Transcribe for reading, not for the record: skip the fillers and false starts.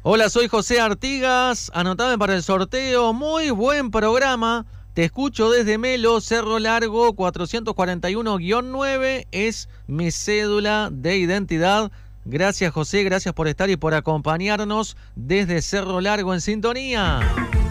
Hola, soy José Artigas, anotame para el sorteo, muy buen programa, te escucho desde Melo, Cerro Largo 441-9, es mi cédula de identidad. Gracias José, gracias por estar y por acompañarnos desde Cerro Largo en sintonía.